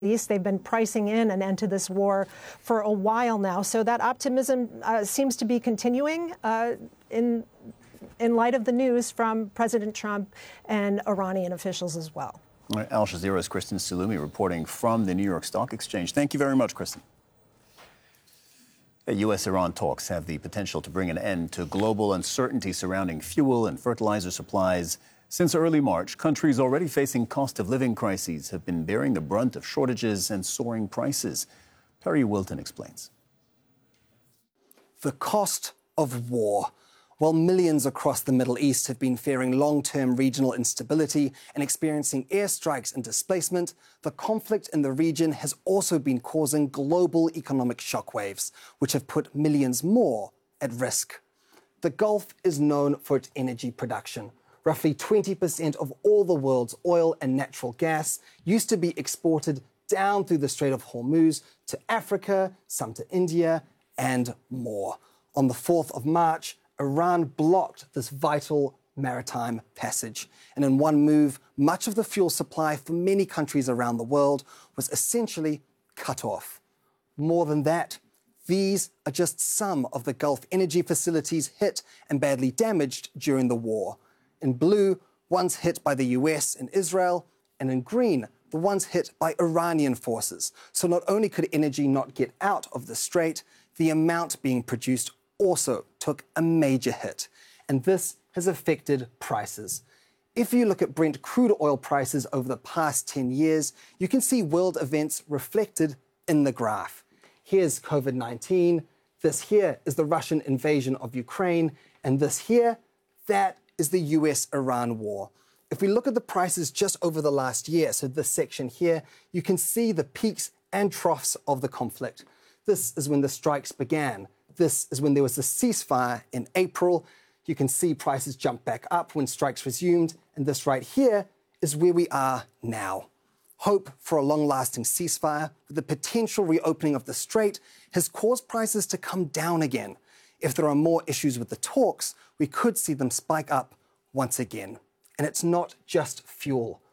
East. They've been pricing in an end to this war for a while now. So that optimism seems to be continuing in light of the news from President Trump and Iranian officials as well. Al Jazeera's Kristen Salumi reporting from the New York Stock Exchange. Thank you very much, Kristen. U.S.-Iran talks have the potential to bring an end to global uncertainty surrounding fuel and fertilizer supplies. Since early March, countries already facing cost of living crises have been bearing the brunt of shortages and soaring prices. Perry Wilton explains. The cost of war. While millions across the Middle East have been fearing long-term regional instability and experiencing airstrikes and displacement, the conflict in the region has also been causing global economic shockwaves, which have put millions more at risk. The Gulf is known for its energy production. Roughly 20% of all the world's oil and natural gas used to be exported down through the Strait of Hormuz to Africa, some to India, and more. On the 4th of March, Iran blocked this vital maritime passage. And in one move, much of the fuel supply for many countries around the world was essentially cut off. More than that, these are just some of the Gulf energy facilities hit and badly damaged during the war. In blue, ones hit by the US and Israel, and in green, the ones hit by Iranian forces. So not only could energy not get out of the strait, the amount being produced also took a major hit. And this has affected prices. If you look at Brent crude oil prices over the past 10 years, you can see world events reflected in the graph. Here's COVID-19, this here is the Russian invasion of Ukraine, and this here, that is the US-Iran war. If we look at the prices just over the last year, so this section here, you can see the peaks and troughs of the conflict. This is when the strikes began. This is when there was a ceasefire in April. You can see prices jump back up when strikes resumed. And this right here is where we are now. Hope for a long-lasting ceasefire with the potential reopening of the strait has caused prices to come down again. If there are more issues with the talks, we could see them spike up once again. And it's not just fuel.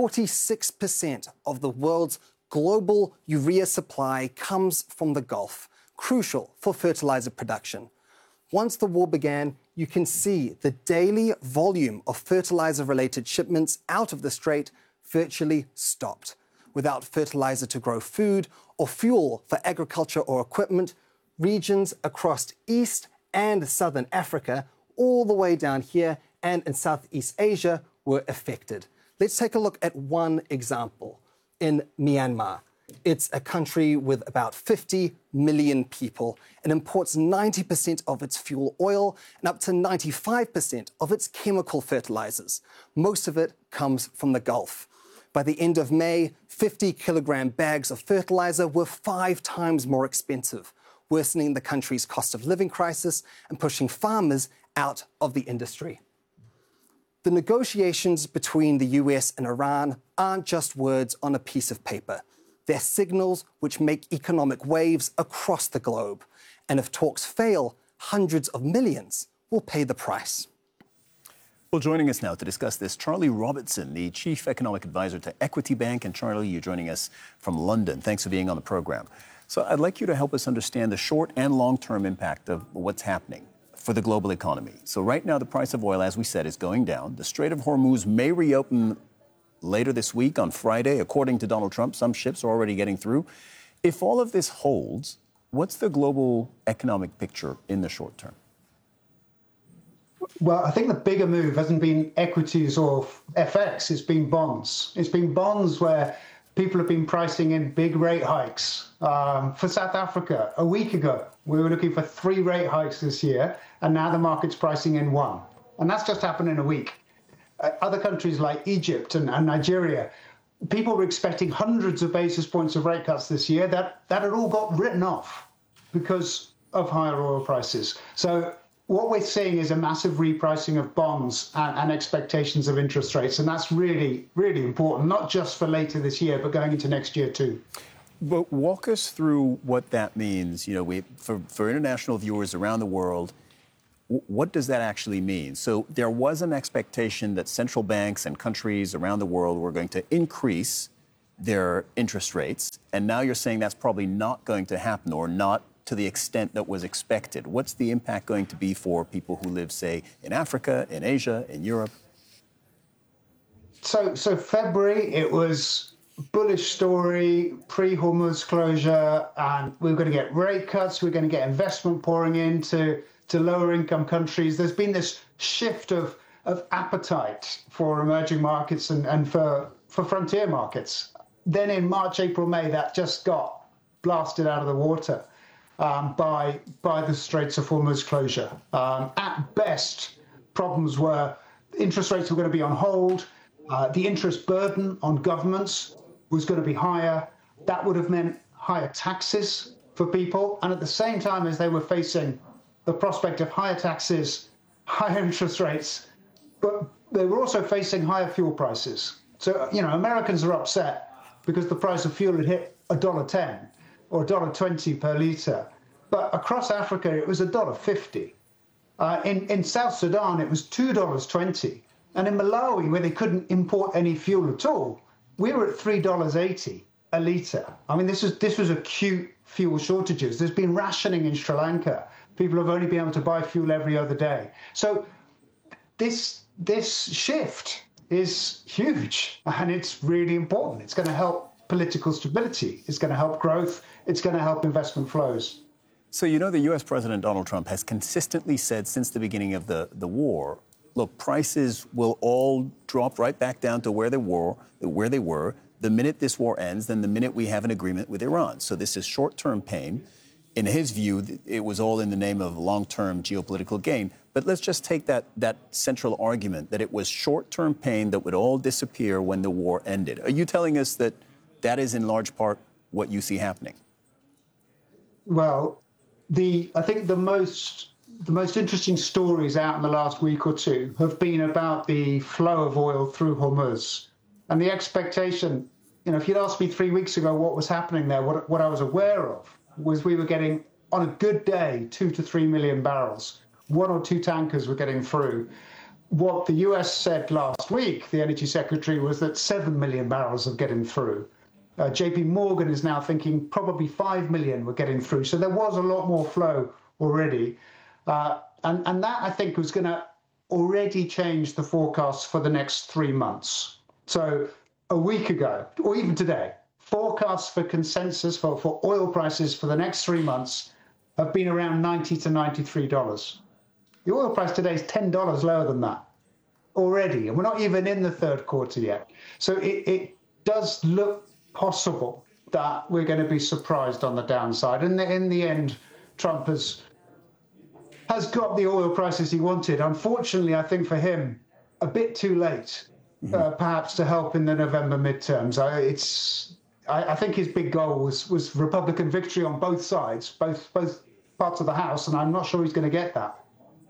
46% of the world's global urea supply comes from the Gulf, crucial for fertilizer production. Once the war began, you can see the daily volume of fertilizer-related shipments out of the strait virtually stopped. Without fertilizer to grow food or fuel for agriculture or equipment, regions across East and Southern Africa, all the way down here and in Southeast Asia, were affected. Let's take a look at one example. In Myanmar, it's a country with about 50 million people. It imports 90% of its fuel oil and up to 95% of its chemical fertilizers. Most of it comes from the Gulf. By the end of May, 50-kilogram bags of fertilizer were 5 times more expensive, worsening the country's cost of living crisis and pushing farmers out of the industry. The negotiations between the US and Iran aren't just words on a piece of paper. They're signals which make economic waves across the globe. And if talks fail, hundreds of millions will pay the price. Well, joining us now to discuss this, Charlie Robertson, the Chief Economic Advisor to Equity Bank. And Charlie, you're joining us from London. Thanks for being on the program. So I'd like you to help us understand the short and long-term impact of what's happening for the global economy. So right now, the price of oil, as we said, is going down. The Strait of Hormuz may reopen later this week on Friday. According to Donald Trump, some ships are already getting through. If all of this holds, what's the global economic picture in the short term? Well, I think the bigger move hasn't been equities or FX, it's been bonds. It's been bonds where people have been pricing in big rate hikes. For South Africa, a week ago, we were looking for 3 rate hikes this year, and now the market's pricing in 1. And that's just happened in a week. Other countries like Egypt and Nigeria, people were expecting hundreds of basis points of rate cuts this year. That had all got written off because of higher oil prices. So what we're seeing is a massive repricing of bonds and expectations of interest rates. And that's really, really important, not just for later this year, but going into next year too. But walk us through what that means. You know, for international viewers around the world, what does that actually mean? So there was an expectation that central banks and countries around the world were going to increase their interest rates, and now you're saying that's probably not going to happen, or not to the extent that was expected. What's the impact going to be for people who live, say, in Africa, in Asia, in Europe? So February, it was bullish story, pre-Hormuz closure, and we're going to get rate cuts, we're going to get investment pouring into lower income countries. There's been this shift of appetite for emerging markets and for frontier markets. Then in March, April, May, that just got blasted out of the water by the Straits of Hormuz closure. At best, problems were interest rates were going to be on hold. The interest burden on governments was going to be higher. That would have meant higher taxes for people. And at the same time as they were facing the prospect of higher taxes, higher interest rates, but they were also facing higher fuel prices. So, Americans are upset because the price of fuel had hit $1.10 or $1.20 per litre. But across Africa, it was $1.50. In South Sudan, it was $2.20. And in Malawi, where they couldn't import any fuel at all, we were at $3.80 a litre. I mean, this was acute fuel shortages. There's been rationing in Sri Lanka. People have only been able to buy fuel every other day. So this shift is huge, and it's really important. It's going to help political stability. It's going to help growth. It's going to help investment flows. So, the U.S. President Donald Trump has consistently said since the beginning of the war, look, prices will all drop right back down to where they were the minute this war ends, then the minute we have an agreement with Iran. So this is short-term pain. In his view, it was all in the name of long-term geopolitical gain. But let's just take that central argument that it was short-term pain that would all disappear when the war ended. Are you telling us that that is in large part what you see happening? Well, I think the most interesting stories out in the last week or two have been about the flow of oil through Hormuz. And the expectation, if you'd asked me 3 weeks ago what was happening there, what I was aware of was we were getting, on a good day, 2 to 3 million barrels. 1 or 2 tankers were getting through. What the US said last week, the energy secretary, was that 7 million barrels are getting through. JP Morgan is now thinking probably 5 million were getting through. So there was a lot more flow already. And that, I think, was going to already change the forecast for the next 3 months. So a week ago, or even today, forecasts for consensus for oil prices for the next 3 months have been around $90 to $93. The oil price today is $10 lower than that already, and we're not even in the third quarter yet. So it does look possible that we're going to be surprised on the downside. And in the end, Trump has got the oil prices he wanted. Unfortunately, I think for him, a bit too late, perhaps, to help in the November midterms. I think his big goal was Republican victory on both sides, both parts of the House, and I'm not sure he's going to get that.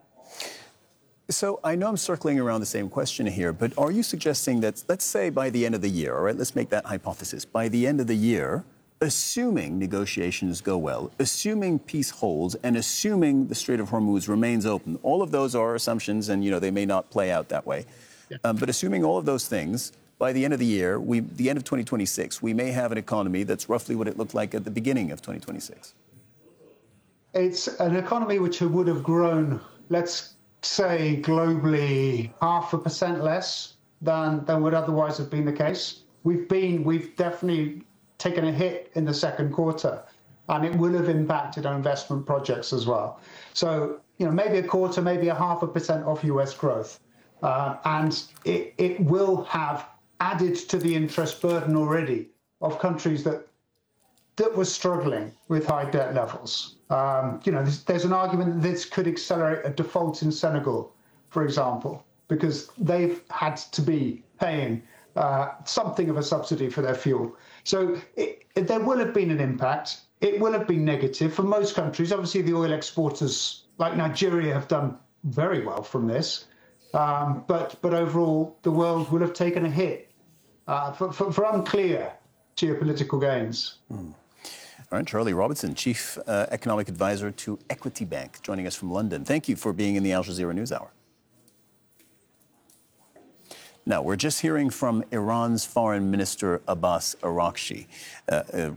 So I know I'm circling around the same question here, but are you suggesting that, let's say by the end of the year, all right, let's make that hypothesis, by the end of the year, assuming negotiations go well, assuming peace holds, and assuming the Strait of Hormuz remains open, all of those are assumptions, and they may not play out that way. Yeah. But assuming all of those things, by the end of the year, the end of 2026, we may have an economy that's roughly what it looked like at the beginning of 2026. It's an economy which would have grown, let's say, globally 0.5% less than would otherwise have been the case. We've definitely taken a hit in the second quarter, and it will have impacted our investment projects as well. So, maybe a quarter, maybe 0.5% off US growth. And it will have added to the interest burden already of countries that were struggling with high debt levels. There's an argument that this could accelerate a default in Senegal, for example, because they've had to be paying something of a subsidy for their fuel. So there will have been an impact. It will have been negative for most countries. Obviously, the oil exporters like Nigeria have done very well from this. But overall, the world will have taken a hit for unclear geopolitical gains. All right, Charlie Robertson, Chief Economic Advisor to Equity Bank, joining us from London. Thank you for being in the Al Jazeera NewsHour. Now, we're just hearing from Iran's Foreign Minister Abbas Araghchi.